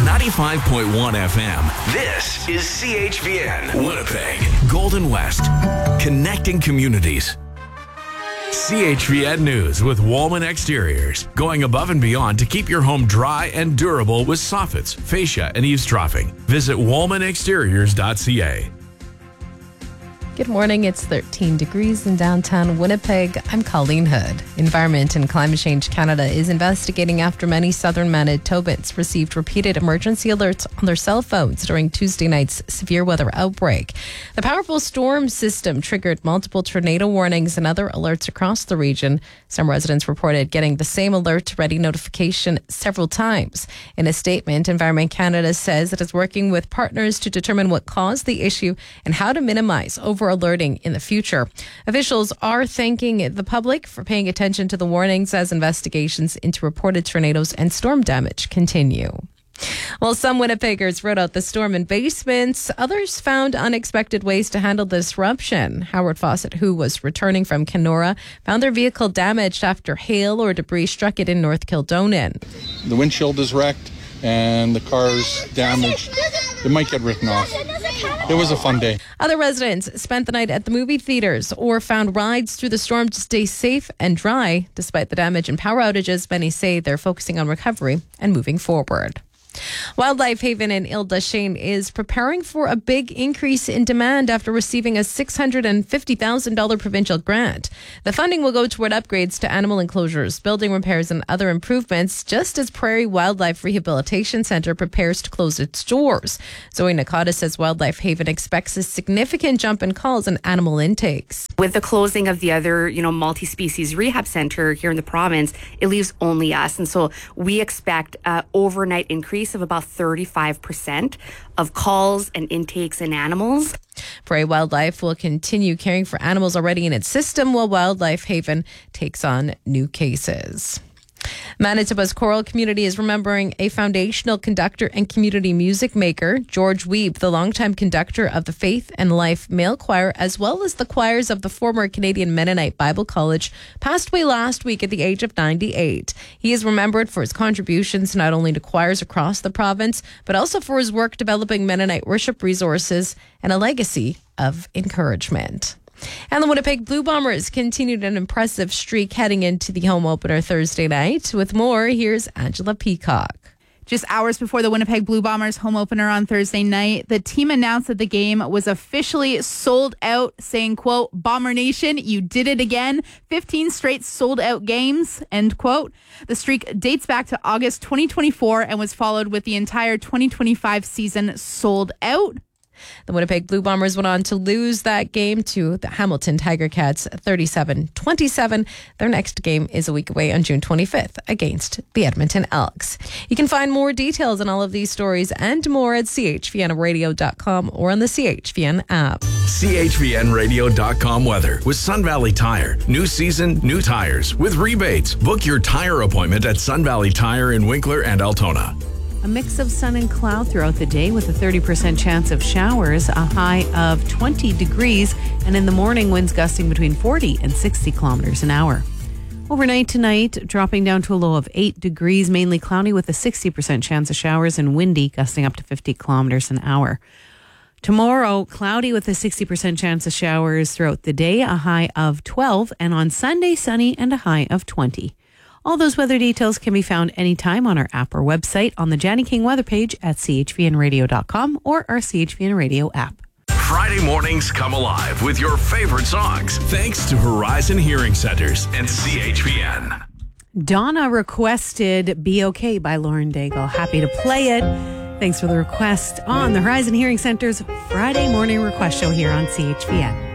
95.1 FM. This is CHVN Winnipeg. Golden West. Connecting communities. CHVN News with Woolman Exteriors. Going above and beyond to keep your home dry and durable with soffits, fascia, and eavesdropping. Visit woolmanexteriors.ca. Good morning. It's 13 degrees in downtown Winnipeg. I'm Colleen Hood. Environment and Climate Change Canada is investigating after many southern Manitobans received repeated emergency alerts on their cell phones during Tuesday night's severe weather outbreak. The powerful storm system triggered multiple tornado warnings and other alerts across the region. Some residents reported getting the same alert ready notification several times. In a statement, Environment Canada says it is working with partners to determine what caused the issue and how to minimize over alerting in the future. Officials are thanking the public for paying attention to the warnings as investigations into reported tornadoes and storm damage continue. While some Winnipeggers rode out the storm in basements, others found unexpected ways to handle the disruption. Howard Fawcett, who was returning from Kenora, found their vehicle damaged after hail or debris struck it in North Kildonan. The windshield is wrecked and the car's damaged. It might get written off. It was a fun day. Other residents spent the night at the movie theaters or found rides through the storm to stay safe and dry. Despite the damage and power outages, many say they're focusing on recovery and moving forward. Wildlife Haven in Ile-des-Chênes is preparing for a big increase in demand after receiving a $650,000 provincial grant. The funding will go toward upgrades to animal enclosures, building repairs, and other improvements, just as Prairie Wildlife Rehabilitation Centre prepares to close its doors. Zoe Nakata says Wildlife Haven expects a significant jump in calls and animal intakes. With the closing of the other, multi-species rehab center here in the province, it leaves only us. And so we expect an overnight increase of about 35% of calls and intakes in animals. Prairie Wildlife will continue caring for animals already in its system while Wildlife Haven takes on new cases. Manitoba's choral community is remembering a foundational conductor and community music maker, George Wiebe, the longtime conductor of the Faith and Life Male Choir, as well as the choirs of the former Canadian Mennonite Bible College, passed away last week at the age of 98. He is remembered for his contributions not only to choirs across the province, but also for his work developing Mennonite worship resources and a legacy of encouragement. And the Winnipeg Blue Bombers continued an impressive streak heading into the home opener Thursday night. With more, here's Angela Peacock. Just hours before the Winnipeg Blue Bombers home opener on Thursday night, the team announced that the game was officially sold out, saying, quote, "Bomber Nation, you did it again. 15 straight sold out games," end quote. The streak dates back to August 2024 and was followed with the entire 2025 season sold out. The Winnipeg Blue Bombers went on to lose that game to the Hamilton Tiger Cats 37-27. Their next game is a week away on June 25th against the Edmonton Elks. You can find more details on all of these stories and more at chvnradio.com or on the CHVN app. CHVNradio.com weather with Sun Valley Tire. New season, new tires with rebates. Book your tire appointment at Sun Valley Tire in Winkler and Altona. A mix of sun and cloud throughout the day with a 30% chance of showers, a high of 20 degrees, and in the morning, winds gusting between 40 and 60 kilometers an hour. Overnight tonight, dropping down to a low of 8 degrees, mainly cloudy with a 60% chance of showers and windy, gusting up to 50 kilometers an hour. Tomorrow, cloudy with a 60% chance of showers throughout the day, a high of 12, and on Sunday, sunny and a high of 20. All those weather details can be found anytime on our app or website on the Janny King weather page at chvnradio.com or our CHVN Radio app. Friday mornings come alive with your favorite songs. Thanks to Horizon Hearing Centers and CHVN. Donna requested Be Okay by Lauren Daigle. Happy to play it. Thanks for the request on the Horizon Hearing Center's Friday morning request show here on CHVN.